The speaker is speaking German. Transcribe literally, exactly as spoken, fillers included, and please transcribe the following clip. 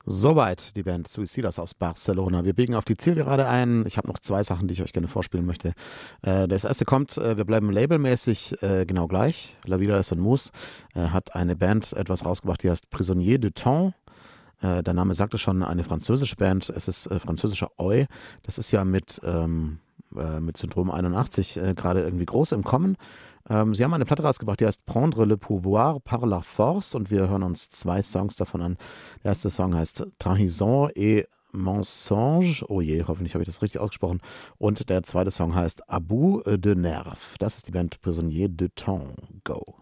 Soweit die Band Suicidas aus Barcelona. Wir biegen auf die Zielgerade ein. Ich habe noch zwei Sachen, die ich euch gerne vorspielen möchte. Äh, das erste kommt, äh, wir bleiben labelmäßig äh, genau gleich. La Vida es un Mus äh, hat eine Band etwas rausgebracht, die heißt Prisonnier de Temps. Äh, der Name sagt es schon, eine französische Band. Es ist äh, französischer Oi. Das ist ja mit, ähm, äh, mit Syndrom einundachtzig äh, gerade irgendwie groß im Kommen. Ähm, sie haben eine Platte rausgebracht, die heißt Prendre le pouvoir par la force und wir hören uns zwei Songs davon an. Der erste Song heißt Trahison et Mensonge. Oh je, hoffentlich habe ich das richtig ausgesprochen. Und der zweite Song heißt À bout de nerfs. Das ist die Band Prisonnier de Temps. Go.